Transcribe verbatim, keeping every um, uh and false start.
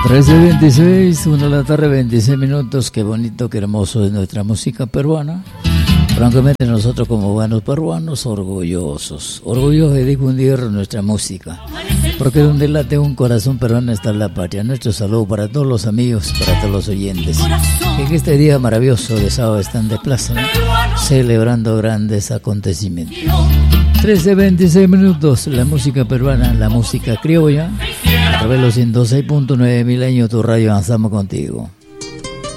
trece veintiséis, una de la tarde, veintiséis minutos. Qué bonito, qué hermoso es nuestra música peruana. Francamente, nosotros como buenos peruanos, orgullosos, orgullosos de difundir nuestra música. Porque donde late un corazón peruano está la patria. Nuestro saludo para todos los amigos, para todos los oyentes. Que en este día maravilloso de sábado están de plaza, ¿no? Celebrando grandes acontecimientos. trece veintiséis minutos, la música peruana, la música criolla. A través de los ciento seis punto nueve Milenio, tu radio, avanzamos contigo.